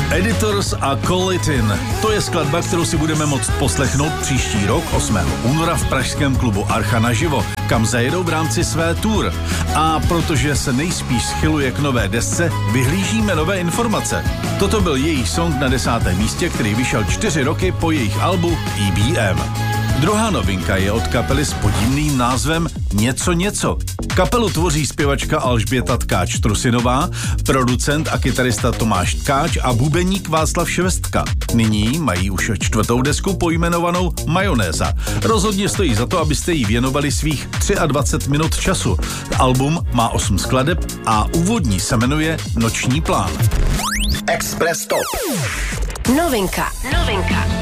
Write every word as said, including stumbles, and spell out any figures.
Editors a Call It In. To je skladba, kterou si budeme moct poslechnout příští rok osmého února v pražském klubu Archa naživo, kam zajedou v rámci své tour. A protože se nejspíš schyluje k nové desce, vyhlížíme nové informace. Toto byl jejich song na desátém místě, který vyšel čtyři roky po jejich albu E B M. Druhá novinka je od kapely s podivným názvem Něco něco. Kapelu tvoří zpěvačka Alžběta Tkáč-Trusinová, producent a kytarista Tomáš Tkáč a bubeník Václav Švestka. Nyní mají už čtvrtou desku pojmenovanou Majonéza. Rozhodně stojí za to, abyste jí věnovali svých dvacet tři minut času. Album má osm skladeb a úvodní se jmenuje Noční plán. Express Top. Novinka. Novinka.